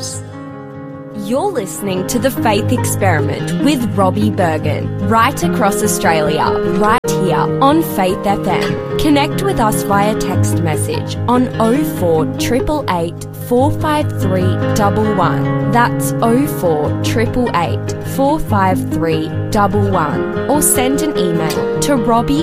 lives. You're listening to The Faith Experiment with Robbie Bergen, right across Australia, right here on Faith FM. Connect with us via text message on 0488 453 111. That's 0488 453 111. Or send an email to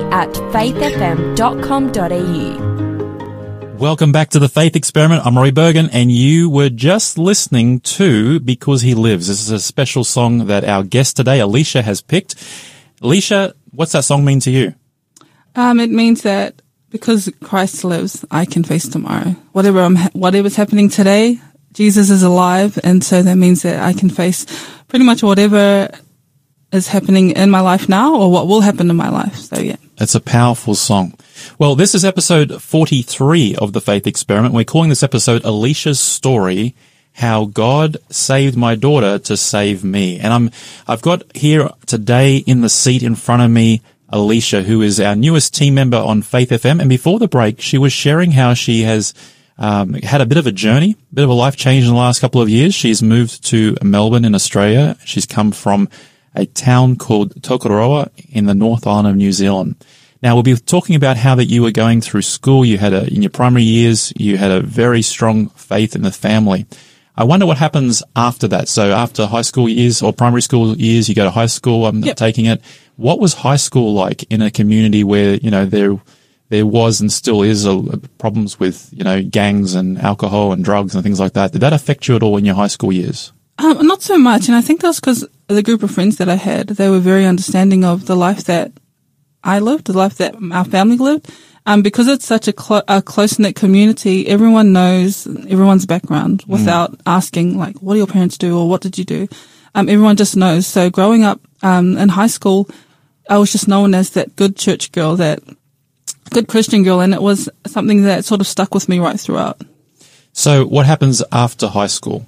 robbie@faithfm.com.au. Welcome back to The Faith Experiment. I'm Robbie Bergen, and you were just listening to Because He Lives. This is a special song that our guest today, Alicia, has picked. Alicia, what's that song mean to you? It means that because Christ lives, I can face tomorrow. Whatever's happening today, Jesus is alive, and so that means that I can face pretty much whatever is happening in my life now or what will happen in my life. So yeah. It's a powerful song. Well, this is episode 43 of The Faith Experiment. We're calling this episode Alicia's Story, How God Saved My Daughter to Save Me. And I've got here today in the seat in front of me, Alicia, who is our newest team member on Faith FM. And before the break, she was sharing how she has had a bit of a journey, a bit of a life change in the last couple of years. She's moved to Melbourne in Australia. She's come from a town called Tokoroa in the North Island of New Zealand. Now, we'll be talking about how that you were going through school. In your primary years, you had a very strong faith in the family. I wonder what happens after that. So after high school years or primary school years, you go to high school. I'm not taking it. What was high school like in a community where, there was and still is problems with, gangs and alcohol and drugs and things like that? Did that affect you at all in your high school years? Not so much. And I think that's because the group of friends that I had, they were very understanding of the life that I lived, the life that our family lived. Because it's such a close-knit community, everyone knows everyone's background without asking, like, what do your parents do or what did you do? Everyone just knows. So growing up in high school, I was just known as that good church girl, that good Christian girl, and it was something that sort of stuck with me right throughout. So what happens after high school?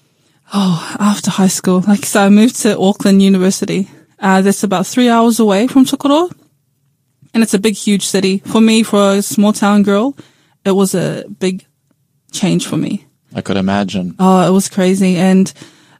Oh, after high school. So I moved to Auckland University. That's about 3 hours away from Tokoroa. And it's a big, huge city. For me, for a small town girl, it was a big change for me. I could imagine. Oh, it was crazy. And,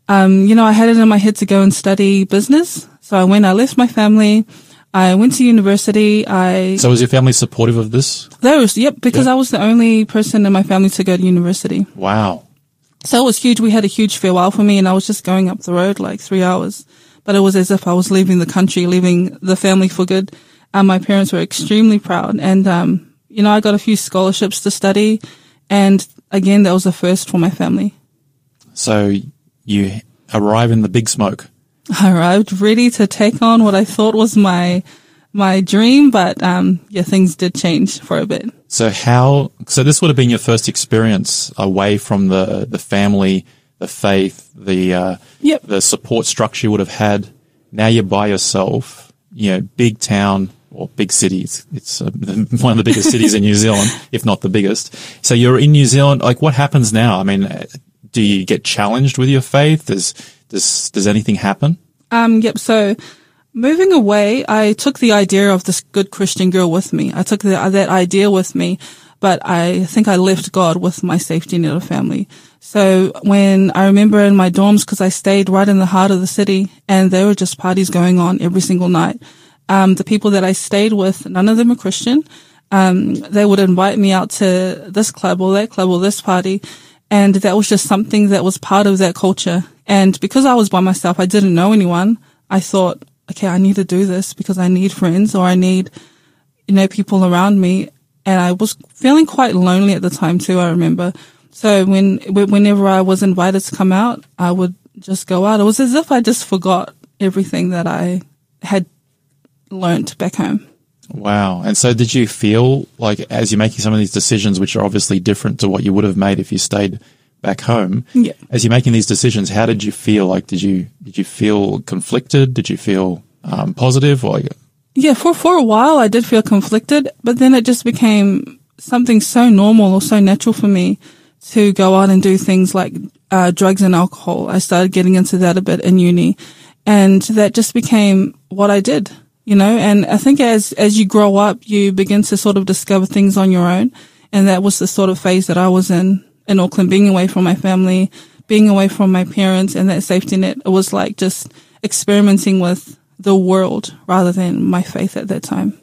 I had it in my head to go and study business. So I left my family. I went to university. So was your family supportive of this? Because I was the only person in my family to go to university. Wow. So it was huge. We had a huge farewell for me, and I was just going up the road like 3 hours. But it was as if I was leaving the country, leaving the family for good. My parents were extremely proud. And, I got a few scholarships to study. And again, that was a first for my family. So you arrive in the big smoke. I arrived ready to take on what I thought was my dream. But, things did change for a bit. So this would have been your first experience away from the family, the faith, the support structure you would have had. Now you're by yourself, big town or big city. It's one of the biggest cities in New Zealand, if not the biggest. So you're in New Zealand. Like, what happens now? I mean, do you get challenged with your faith? Does anything happen? So moving away, I took the idea of this good Christian girl with me. I took that idea with me, but I think I left God with my safety net of family. So when I remember in my dorms, because I stayed right in the heart of the city, and there were just parties going on every single night. The people that I stayed with, none of them were Christian. They would invite me out to this club or that club or this party. And that was just something that was part of that culture. And because I was by myself, I didn't know anyone. I thought, okay, I need to do this because I need friends or I need, people around me. And I was feeling quite lonely at the time too, I remember. So whenever I was invited to come out, I would just go out. It was as if I just forgot everything that I had learnt back home. Wow. And so did you feel like, as you're making some of these decisions, which are obviously different to what you would have made if you stayed back home, as you're making these decisions, how did you feel? Like, did you feel conflicted? Did you feel positive? Or for a while I did feel conflicted, but then it just became something so normal or so natural for me to go out and do things like drugs and alcohol. I started getting into that a bit in uni, and that just became what I did. And I think as you grow up, you begin to sort of discover things on your own. And that was the sort of phase that I was in Auckland, being away from my family, being away from my parents and that safety net, it was like just experimenting with the world rather than my faith at that time.